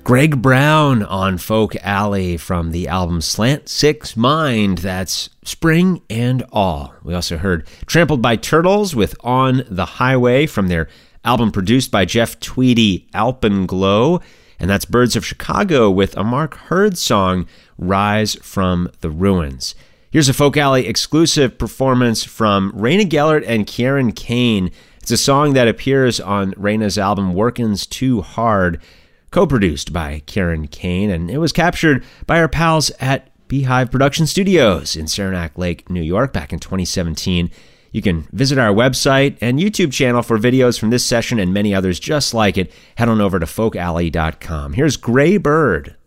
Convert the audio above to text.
Greg Brown on Folk Alley from the album Slant Six Mind. That's Spring and All. We also heard Trampled by Turtles with On the Highway from their album produced by Jeff Tweedy, Alpenglow. And that's Birds of Chicago with a Mark Hurd song, Rise from the Ruins. Here's a Folk Alley exclusive performance from Raina Gellert and Kieran Kane. It's a song that appears on Raina's album Workin's Too Hard, co-produced by Kieran Kane, and it was captured by our pals at Beehive Production Studios in Saranac Lake, New York, back in 2017. You can visit our website and YouTube channel for videos from this session and many others just like it. Head on over to folkalley.com. Here's Gray Bird.